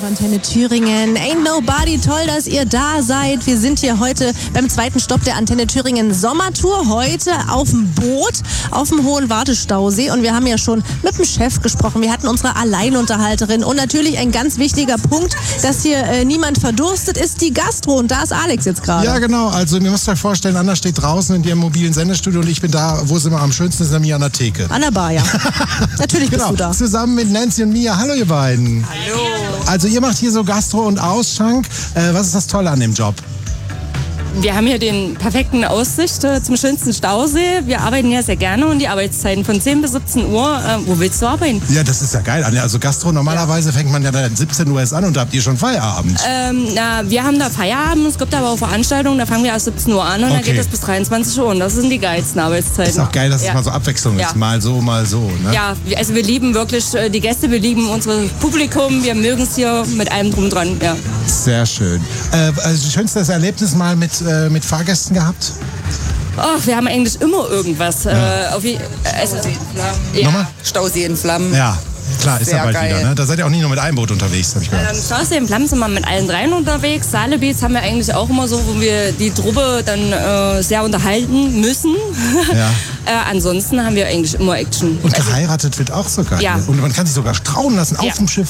Antenne Thüringen. Ain't nobody, toll, dass ihr da seid. Wir sind hier heute beim zweiten Stopp der Antenne Thüringen Sommertour. Heute auf dem Boot, auf dem Hohen Wartestausee. Und wir haben ja schon mit dem Chef gesprochen. Wir hatten unsere Alleinunterhalterin. Und natürlich ein ganz wichtiger Punkt, dass hier niemand verdurstet, ist die Gastro. Und da ist Alex jetzt gerade. Ja, genau. Also ihr müsst euch vorstellen, Anna steht draußen in ihrem mobilen Sendestudio und ich bin da, wo es immer am schönsten ist, nämlich an der Theke. An der Bar, ja. Natürlich bist du da. Zusammen mit Nancy und Mia. Hallo ihr beiden. Hallo. Also ihr macht hier so Gastro und Ausschank. Was ist das Tolle an dem Job? Wir haben hier den perfekten Aussicht zum schönsten Stausee. Wir arbeiten ja sehr gerne und die Arbeitszeiten von 10 bis 17 Uhr. Wo willst du arbeiten? Ja, das ist ja geil. Also Gastro, normalerweise fängt man ja dann 17 Uhr erst an und da habt ihr schon Feierabend. Wir haben da Feierabend. Es gibt aber auch Veranstaltungen, da fangen wir erst 17 Uhr an und dann geht es bis 23 Uhr. Und das sind die geilsten Arbeitszeiten. Ist auch geil, dass es mal so Abwechslung ist. Mal so, mal so. Ne? Ja, also wir lieben wirklich die Gäste, wir lieben unser Publikum. Wir mögen es hier mit allem drum dran. Ja. Sehr schön. Also schönstes Erlebnis mal mit Fahrgästen gehabt? Oh, wir haben eigentlich immer irgendwas. Nochmal? Stausee in Flammen. Ja, klar, ist ja bald geil. wieder. Ne? Da seid ihr auch nicht nur mit einem Boot unterwegs, habe ich gehört. Stausee in Flammen sind wir mit allen dreien unterwegs. Saalebeats haben wir eigentlich auch immer so, wo wir die Truppe dann sehr unterhalten müssen. Ja. Ansonsten haben wir eigentlich immer Action. Und geheiratet wird auch so geil. Ja. Und man kann sich sogar trauen lassen auf dem Schiff.